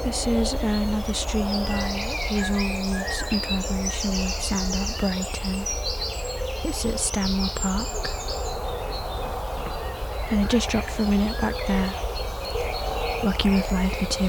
This is another stream by Hazel Wolves in collaboration with Sound Art Brighton. It's at Stanmore Park. And it just dropped for a minute back there, working with live material.